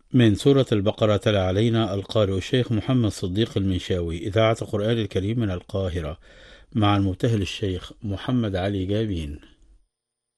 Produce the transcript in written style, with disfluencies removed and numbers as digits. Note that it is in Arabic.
من سورة البقرة تلا علينا القارئ الشيخ محمد صديق المنشاوي، إذاعة القرآن الكريم من القاهرة، مع المبتهل الشيخ محمد علي جابين.